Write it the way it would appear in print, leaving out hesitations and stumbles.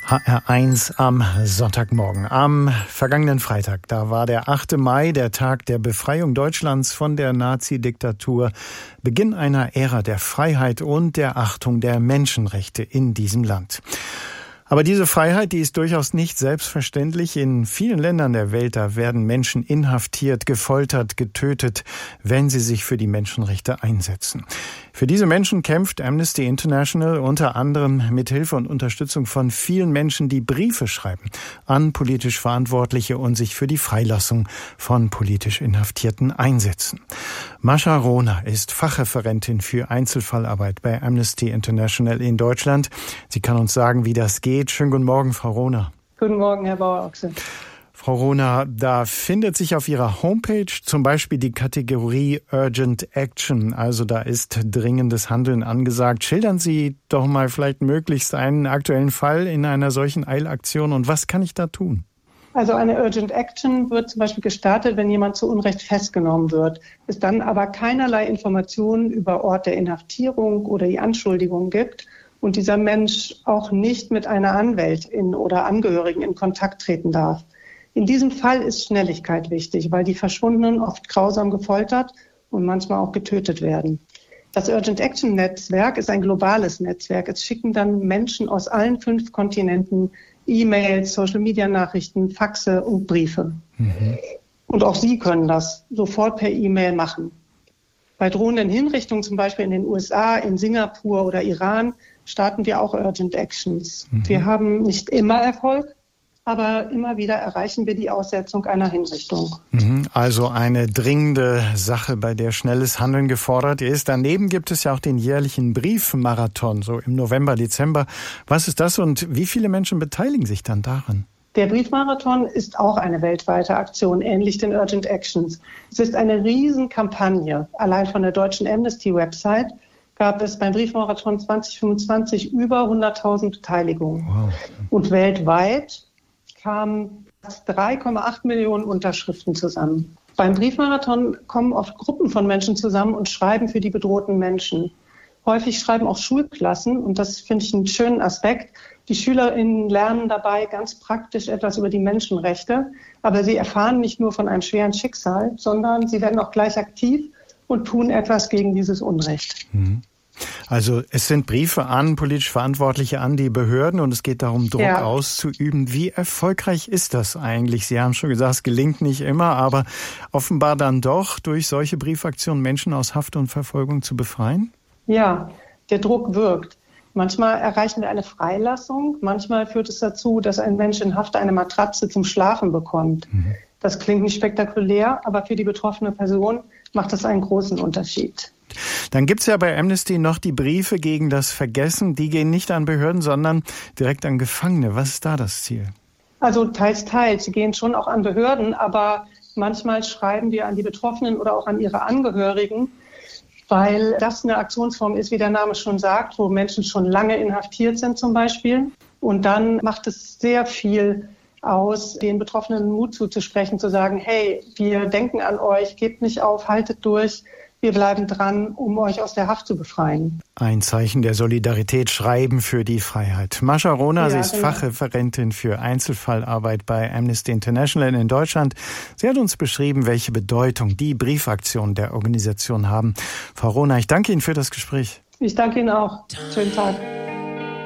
HR1 am Sonntagmorgen. Am vergangenen Freitag, da war der 8. Mai, der Tag der Befreiung Deutschlands von der Nazi-Diktatur, Beginn einer Ära der Freiheit und der Achtung der Menschenrechte in diesem Land. Aber diese Freiheit, die ist durchaus nicht selbstverständlich. In vielen Ländern der Welt, da werden Menschen inhaftiert, gefoltert, getötet, wenn sie sich für die Menschenrechte einsetzen. Für diese Menschen kämpft Amnesty International unter anderem mit Hilfe und Unterstützung von vielen Menschen, die Briefe schreiben an politisch Verantwortliche und sich für die Freilassung von politisch Inhaftierten einsetzen. Mascha Rohner ist Fachreferentin für Einzelfallarbeit bei Amnesty International in Deutschland. Sie kann uns sagen, wie das geht. Schönen guten Morgen, Frau Rohner. Guten Morgen, Herr Bauer-Ochse. Frau Rohner, da findet sich auf Ihrer Homepage zum Beispiel die Kategorie Urgent Action, also da ist dringendes Handeln angesagt. Schildern Sie doch mal vielleicht möglichst einen aktuellen Fall in einer solchen Eilaktion und was kann ich da tun? Also eine Urgent Action wird zum Beispiel gestartet, wenn jemand zu Unrecht festgenommen wird, es dann aber keinerlei Informationen über Ort der Inhaftierung oder die Anschuldigung gibt und dieser Mensch auch nicht mit einer Anwältin oder Angehörigen in Kontakt treten darf. In diesem Fall ist Schnelligkeit wichtig, weil die Verschwundenen oft grausam gefoltert und manchmal auch getötet werden. Das Urgent Action Netzwerk ist ein globales Netzwerk. Es schicken dann Menschen aus allen 5 Kontinenten E-Mails, Social-Media-Nachrichten, Faxe und Briefe. Und auch Sie können das sofort per E-Mail machen. Bei drohenden Hinrichtungen, zum Beispiel in den USA, in Singapur oder Iran, starten wir auch Urgent Actions. Wir haben nicht immer Erfolg, aber immer wieder erreichen wir die Aussetzung einer Hinrichtung. Also eine dringende Sache, bei der schnelles Handeln gefordert ist. Daneben gibt es ja auch den jährlichen Briefmarathon, so im November, Dezember. Was ist das und wie viele Menschen beteiligen sich dann daran? Der Briefmarathon ist auch eine weltweite Aktion, ähnlich den Urgent Actions. Es ist eine Riesenkampagne. Allein von der deutschen Amnesty-Website gab es beim Briefmarathon 2025 über 100.000 Beteiligungen. Wow. Und weltweit kamen 3,8 Millionen Unterschriften zusammen. Beim Briefmarathon kommen oft Gruppen von Menschen zusammen und schreiben für die bedrohten Menschen. Häufig schreiben auch Schulklassen und das finde ich einen schönen Aspekt. Die SchülerInnen lernen dabei ganz praktisch etwas über die Menschenrechte, aber sie erfahren nicht nur von einem schweren Schicksal, sondern sie werden auch gleich aktiv und tun etwas gegen dieses Unrecht. Also es sind Briefe an politisch Verantwortliche, an die Behörden und es geht darum, Druck auszuüben. Wie erfolgreich ist das eigentlich? Sie haben schon gesagt, es gelingt nicht immer, aber offenbar dann doch durch solche Briefaktionen Menschen aus Haft und Verfolgung zu befreien? Ja, der Druck wirkt. Manchmal erreichen wir eine Freilassung, manchmal führt es dazu, dass ein Mensch in Haft eine Matratze zum Schlafen bekommt. Das klingt nicht spektakulär, aber für die betroffene Person macht das einen großen Unterschied. Dann gibt's ja bei Amnesty noch die Briefe gegen das Vergessen. Die gehen nicht an Behörden, sondern direkt an Gefangene. Was ist da das Ziel? Also teils. Sie gehen schon auch an Behörden, aber manchmal schreiben wir an die Betroffenen oder auch an ihre Angehörigen, weil das eine Aktionsform ist, wie der Name schon sagt, wo Menschen schon lange inhaftiert sind zum Beispiel. Und dann macht es sehr viel aus, den Betroffenen Mut zuzusprechen, zu sagen, hey, wir denken an euch, gebt nicht auf, haltet durch. Wir bleiben dran, um euch aus der Haft zu befreien. Ein Zeichen der Solidarität, Schreiben für die Freiheit. Mascha Rohner, sie ist Fachreferentin für Einzelfallarbeit bei Amnesty International in Deutschland. Sie hat uns beschrieben, welche Bedeutung die Briefaktionen der Organisation haben. Frau Rohner, ich danke Ihnen für das Gespräch. Ich danke Ihnen auch. Schönen Tag.